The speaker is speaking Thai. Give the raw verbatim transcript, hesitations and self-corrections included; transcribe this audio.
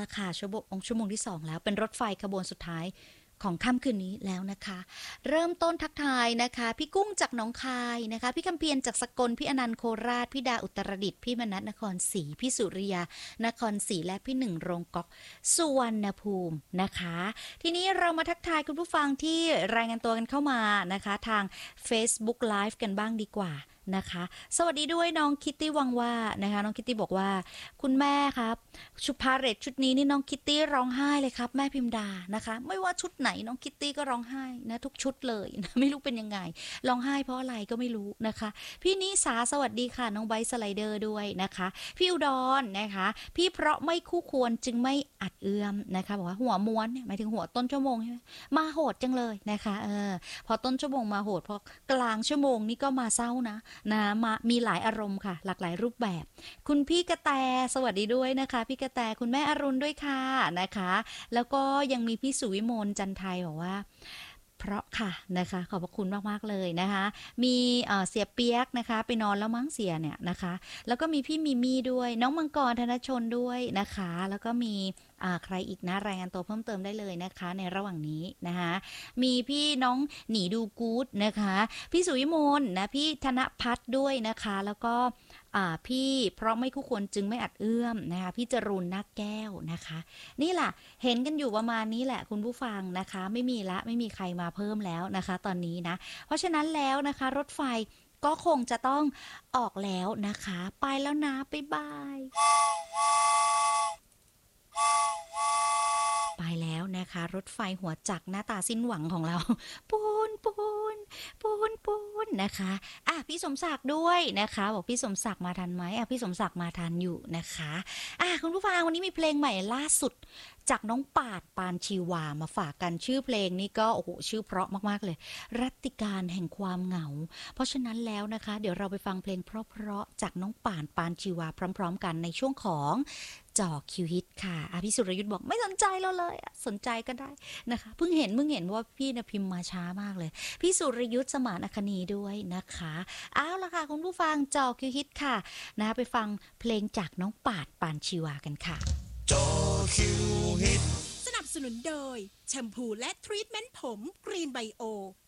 ละค่ะชั่วโมงชั่วโมงที่สองแล้วเป็นรถไฟขบวนสุดท้ายของค่ำคืนนี้แล้วนะคะเริ่มต้นทักทายนะคะพี่กุ้งจากหนองคายนะคะพี่คำเพียรจากสกลพี่อนันต์โคราชพี่ดาอุตรดิตถ์พี่มนัสนครศรีพี่สุริยานครศรีและพี่หนึ่งโรงก๊อกสุวรรณภูมินะคะทีนี้เรามาทักทายคุณผู้ฟังที่รายงานตัวกันเข้ามานะคะทาง Facebook Live กันบ้างดีกว่านะคะสวัสดีด้วยน้องคิตตี้วังว่านะคะน้องคิตตี้บอกว่าคุณแม่ครับชุดพาเหรดชุดนี้นี่น้องคิตตี้ร้องไห้เลยครับแม่พิมดานะคะไม่ว่าชุดไหนน้องคิตตี้ก็ร้องไห้นะทุกชุดเลยนะไม่รู้เป็นยังไงร้องไห้เพราะอะไรก็ไม่รู้นะคะพี่นิสาสวัสดีค่ะน้องไบสไลเดอร์ด้วยนะคะพี่อุดรนะคะพี่เพราะไม่คู่ควรจึงไม่อัดเอื้อมนะคะบอกว่าหัวม้วนเนี่ยหมายถึงหัวต้นชั่วโมงใช่ไหมมาโหดจังเลยนะคะเออพอต้นชั่วโมงมาโหดพอกลางชั่วโมงนี่ก็มาเศร้านะนะมามีหลายอารมณ์ค่ะหลากหลายรูปแบบคุณพี่กระแตสวัสดีด้วยนะคะพี่กระแตคุณแม่อรุณด้วยค่ะนะคะแล้วก็ยังมีพี่สุวิมลจันไทยบอกว่าเพราะค่ะนะคะขอบพระคุณมากๆเลยนะคะมีเสียเปียกนะคะไปนอนแล้วมั้งเสียเนี่ยนะคะแล้วก็มีพี่มิมี่ด้วยน้องมังกรธนชนด้วยนะคะแล้วก็มีใครอีกนะรายงานตัวเพิ่มเติมได้เลยนะคะในระหว่างนี้นะคะมีพี่น้องหนีดูกู๊ดนะคะพี่สุวิมลนะพี่ธนพัฒน์ด้วยนะคะแล้วก็พี่เพราะไม่คู่ควรจึงไม่อัดเอื้อมนะคะพี่จรูนนักแก้วนะคะนี่แหละเห็นกันอยู่ประมาณนี้แหละคุณผู้ฟังนะคะไม่มีละไม่มีใครมาเพิ่มแล้วนะคะตอนนี้นะเพราะฉะนั้นแล้วนะคะรถไฟก็คงจะต้องออกแล้วนะคะไปแล้วนะบ๊ายบายไปแล้วนะคะรถไฟหัวจักรหน้าตาสิ้นหวังของเราปูนปูนปูนปูนนะคะอ่ะพี่สมศักดิ์ด้วยนะคะบอกพี่สมศักดิ์มาทันไหมอ่ะพี่สมศักดิ์มาทันอยู่นะคะอ่ะคุณผู้ฟังวันนี้มีเพลงใหม่ล่าสุดจากน้องปาดปานชีวามาฝากกันชื่อเพลงนี้ก็โอ้โหชื่อเพราะมากๆเลยรัตติการแห่งความเหงาเพราะฉะนั้นแล้วนะคะเดี๋ยวเราไปฟังเพลงเพราะๆจากน้องปาดปานชีวาพร้อมๆกันในช่วงของจ่อคิวฮิตค่ะอภิสุรยุทธบอกไม่สนใจเราเลยสนใจก็ได้นะคะเพิ่งเห็นเพิ่งเห็นว่าพี่นะพิมพ์มาช้ามากเลยพี่สุรยุทธสมานอัคนีด้วยนะคะเอาล่ะค่ะคุณผู้ฟังจ่อคิวฮิตค่ะนะไปฟังเพลงจากน้องปาดปานชีวากันค่ะจอคิวฮิตสนับสนุนโดยแชมพูและทรีทเมนต์ผมกรีนไบโอ